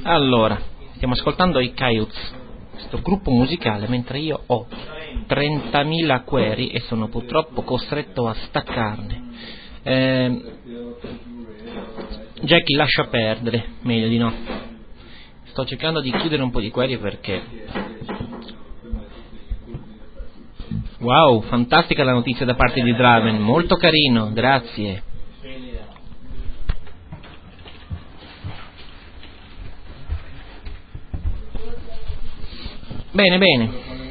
Allora, stiamo ascoltando i Coyotes, questo gruppo musicale, mentre io ho 30.000 query e sono purtroppo costretto a staccarne. Jackie, lascia perdere, meglio di no. Sto cercando di chiudere un po' di query perché... Wow, fantastica la notizia da parte di Draven, molto carino, grazie. Bene, bene.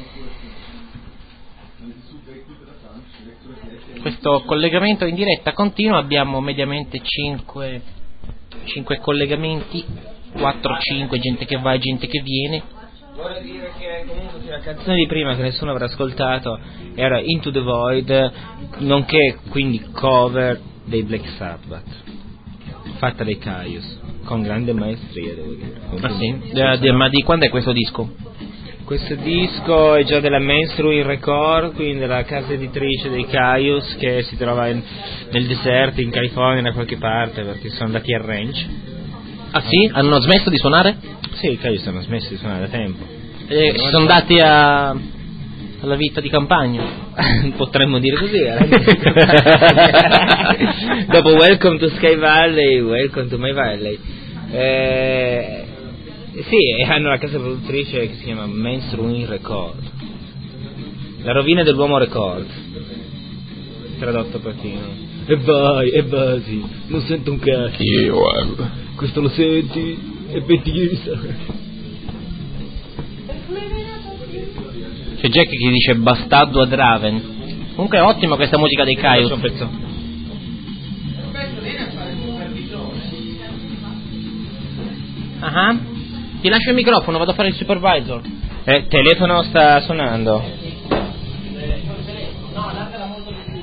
Questo collegamento in diretta continua, abbiamo mediamente 5 collegamenti, 4-5, gente che va e gente che viene. Vorrei dire che comunque la canzone di prima che nessuno avrà ascoltato era Into the Void, nonché quindi cover dei Black Sabbath, fatta dai Caius, con grande maestria, devo dire. Ah sì? Ma di quando è questo disco? Questo disco è già della Mainstream Record, quindi della casa editrice dei Caius, che si trova nel deserto, in California, da qualche parte, perché sono andati al ranch. Ah sì? Hanno smesso di suonare? Sì, i Caius hanno smesso di suonare da tempo. Si sono dati alla vita di campagna. Potremmo dire così. Dopo Welcome to Sky Valley, Welcome to My Valley. Sì, hanno la casa produttrice che si chiama Mainstream Record, la rovina dell'uomo record, tradotto partino. E vai, sì, non sento un cazzo. Questo lo senti? E pentista. C'è Jack che dice bastardo a Draven. Comunque è ottima questa musica dei Coyotes. Faccio un pezzo. Ti lascio il microfono, vado a fare il supervisor. Telefono sta suonando.